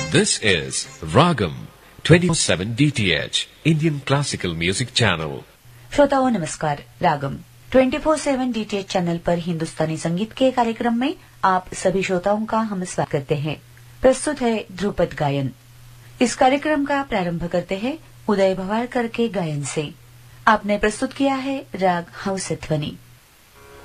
This is Ragam 24/7 DTH Indian Classical Music Channel. श्रोताओं नमस्कार। रागम 24/7 DTH channel पर हिंदुस्तानी संगीत के कार्यक्रम में आप सभी श्रोताओं का हम स्वागत करते हैं। प्रस्तुत है ध्रुपद गायन। इस कार्यक्रम का प्रारंभ करते हैं उदय भवाड़कर के गायन से। आपने प्रस्तुत किया है राग हंसध्वनि।